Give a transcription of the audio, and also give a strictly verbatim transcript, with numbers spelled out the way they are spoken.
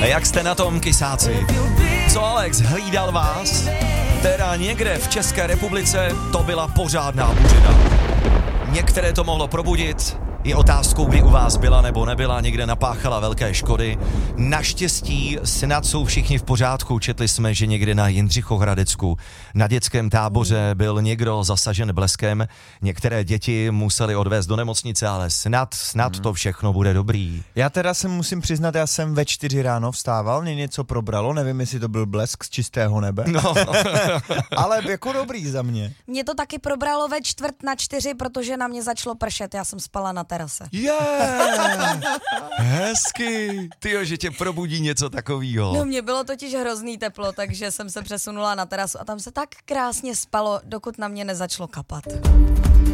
A jak jste na tom, kysáci? Co Alex hlídal vás? Teda někde v České republice to byla pořádná buřina. Některé to mohlo probudit, je otázkou, kdy u vás byla nebo nebyla, někde napáchala velké škody. Naštěstí snad jsou všichni v pořádku. Četli jsme, že někde na Jindřichohradecku na dětském táboře byl někdo zasažen bleskem. Některé děti museli odvést do nemocnice, ale snad, snad to všechno bude dobrý. Já teda se musím přiznat, já jsem ve čtyři ráno vstával, mě něco probralo, nevím, jestli to byl blesk z čistého nebe, No. ale jako dobrý za mě. Mě to taky probralo ve čtvrt na čtyři, protože na mě začalo pršet, já jsem spala na terase. Yeah, hezky. Tyjo, že tě probudí něco takovýho. No mě bylo totiž hrozný teplo, takže jsem se přesunula na terasu a tam se tak krásně spalo, dokud na mě nezačalo kapat.